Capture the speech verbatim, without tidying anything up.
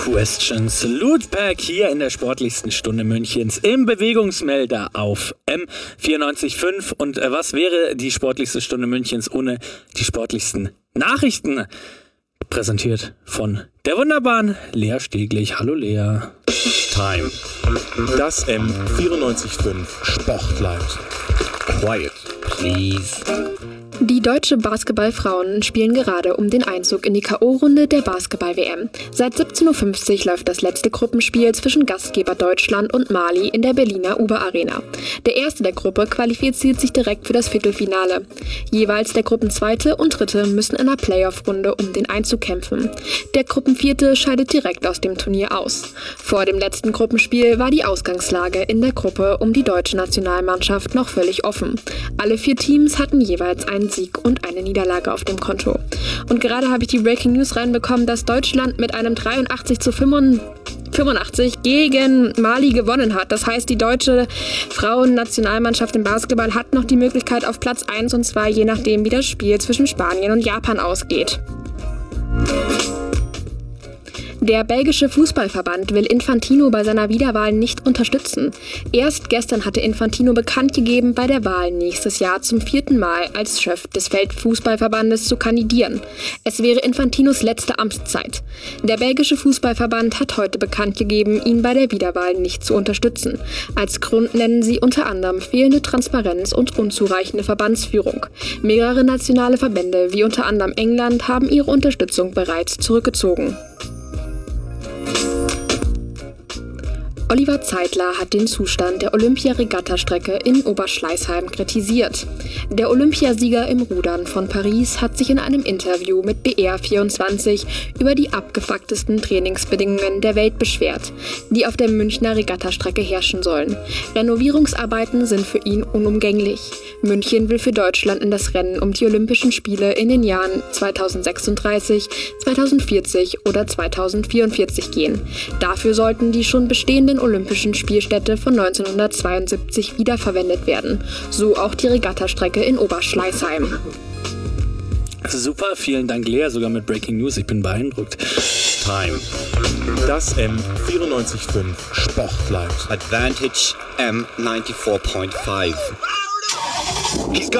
Questions. Lootpack hier in der sportlichsten Stunde Münchens im Bewegungsmelder auf M vierundneunzig Komma fünf. Und äh, was wäre die sportlichste Stunde Münchens ohne die sportlichsten Nachrichten? Präsentiert von der wunderbaren Lea Steglich. Hallo Lea. Time. Das M vierundneunzig Komma fünf Sportlight. Quiet, please. Die deutsche Basketballfrauen spielen gerade um den Einzug in die K O-Runde der Basketball-W M. Seit siebzehn Uhr fünfzig läuft das letzte Gruppenspiel zwischen Gastgeber Deutschland und Mali in der Berliner Uber-Arena. Der erste der Gruppe qualifiziert sich direkt für das Viertelfinale. Jeweils der Gruppenzweite und Dritte müssen in einer Playoff-Runde um den Einzug kämpfen. Der Gruppenvierte scheidet direkt aus dem Turnier aus. Vor dem letzten Gruppenspiel war die Ausgangslage in der Gruppe um die deutsche Nationalmannschaft noch völlig offen. Alle vier Teams hatten jeweils einen Sieg und eine Niederlage auf dem Konto. Und gerade habe ich die Breaking News reinbekommen, dass Deutschland mit einem dreiundachtzig zu fünfundachtzig gegen Mali gewonnen hat. Das heißt, die deutsche Frauen-Nationalmannschaft im Basketball hat noch die Möglichkeit auf Platz eins, und zwar je nachdem, wie das Spiel zwischen Spanien und Japan ausgeht. Der belgische Fußballverband will Infantino bei seiner Wiederwahl nicht unterstützen. Erst gestern hatte Infantino bekannt gegeben, bei der Wahl nächstes Jahr zum vierten Mal als Chef des Weltfußballverbandes zu kandidieren. Es wäre Infantinos letzte Amtszeit. Der belgische Fußballverband hat heute bekannt gegeben, ihn bei der Wiederwahl nicht zu unterstützen. Als Grund nennen sie unter anderem fehlende Transparenz und unzureichende Verbandsführung. Mehrere nationale Verbände, wie unter anderem England, haben ihre Unterstützung bereits zurückgezogen. Oliver Zeitler hat den Zustand der Olympia-Regatta-Strecke in Oberschleißheim kritisiert. Der Olympiasieger im Rudern von Paris hat sich in einem Interview mit B R vierundzwanzig über die abgefucktesten Trainingsbedingungen der Welt beschwert, die auf der Münchner Regatta-Strecke herrschen sollen. Renovierungsarbeiten sind für ihn unumgänglich. München will für Deutschland in das Rennen um die Olympischen Spiele in den Jahren zweitausendsechsunddreißig, zweitausendvierzig oder zweitausendvierundvierzig gehen. Dafür sollten die schon bestehenden Olympischen Spielstätte von neunzehnhundertzweiundsiebzig wiederverwendet werden. So auch die Regattastrecke in Oberschleißheim. Super, vielen Dank Lea, sogar mit Breaking News, ich bin beeindruckt. Time. Das M vierundneunzig Komma fünf Sportlight. Advantage M vierundneunzig Komma fünf. He's got